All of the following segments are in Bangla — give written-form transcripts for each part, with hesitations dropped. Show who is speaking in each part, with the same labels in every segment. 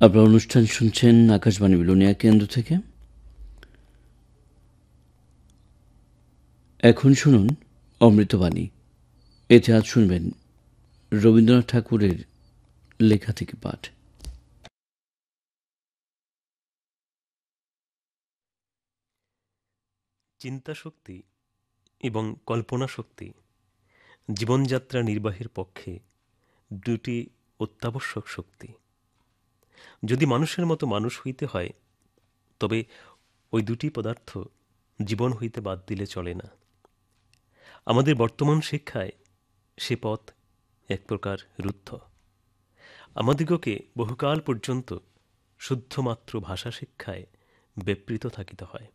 Speaker 1: আপনার অনুষ্ঠান শুনছেন আকাশবাণী বিলোনিয়া কেন্দ্র থেকে। এখন শুনুন অমৃতবাণী। এতে আজ শুনবেন রবীন্দ্রনাথ ঠাকুরের লেখা থেকে পাঠ।
Speaker 2: চিন্তাশক্তি এবং কল্পনা শক্তি জীবনযাত্রা নির্বাহের পক্ষে দুটি অত্যাবশ্যক শক্তি। যদি মানুষের মতো মানুষ হইতে হয়, তবে ওই দুটি পদার্থ জীবন হইতে বাদ দিলে চলে না। আমাদের বর্তমান শিক্ষায় সে পথ এক প্রকার রুদ্ধ। আমাদিগকে বহুকাল পর্যন্ত শুদ্ধমাত্র ভাষা শিক্ষায় ব্যাপৃত থাকিতে হয়।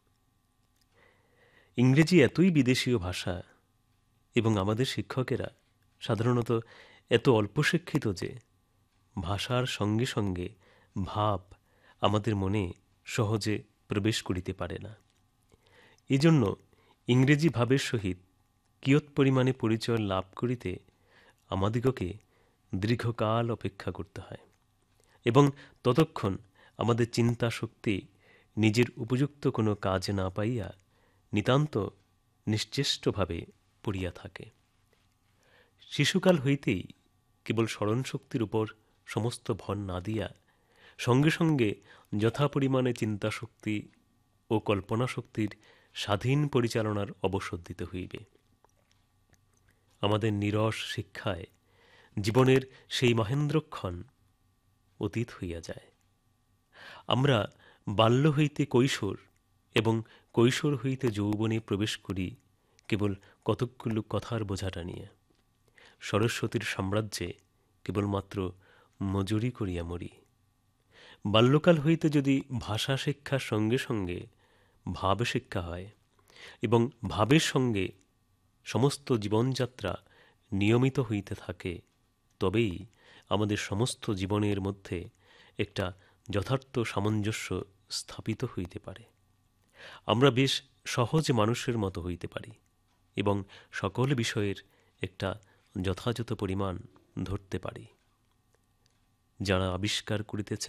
Speaker 2: ইংরেজি এতই বিদেশীয় ভাষা এবং আমাদের শিক্ষকেরা সাধারণত এত অল্প শিক্ষিত যে ভাষার সঙ্গে সঙ্গে ভাব আমাদের মনে সহজে প্রবেশ করিতে পারে না। এজন্য ইংরেজি ভাবের সহিত কিয়ৎ পরিমাণে পরিচয় লাভ করিতে আমাদিগকে দীর্ঘকাল অপেক্ষা করতে হয় এবং ততক্ষণ আমাদের চিন্তা শক্তি নিজের উপযুক্ত কোনো কাজ না পাইয়া নিতান্ত নিশ্চেষ্টভাবে পড়িয়া থাকে। শিশুকাল হইতেই কেবল স্মরণশক্তির উপর সমস্ত ভর না দিয়া সঙ্গে সঙ্গে যথাপরিমাণে চিন্তাশক্তি ও কল্পনা শক্তির স্বাধীন পরিচালনার অবসর দিতে হইবে। আমাদের নিরস শিক্ষায় জীবনের সেই মহেন্দ্রক্ষণ অতীত হইয়া যায়। আমরা বাল্য হইতে কৈশোর এবং কৈশোর হইতে যৌবনে প্রবেশ করি কেবল কতকগুলো কথার বোঝাটা নিয়ে। সরস্বতীর সাম্রাজ্যে কেবলমাত্র মজুরি করিয়া মরি। বাল্যকাল হইতে যদি ভাষা শিক্ষার সঙ্গে সঙ্গে ভাব শিক্ষা হয় এবং ভাবের সঙ্গে সমস্ত জীবনযাত্রা নিয়মিত হইতে থাকে, তবেই আমাদের সমস্ত জীবনের মধ্যে একটা যথার্থ সামঞ্জস্য স্থাপিত হইতে পারে। আমরা বেশ সহজ মানুষের মতো হইতে পারি এবং সকল বিষয়ের একটা যথাযথ পরিমাণ ধরতে পারি। যারা আবিষ্কার করিতেছেন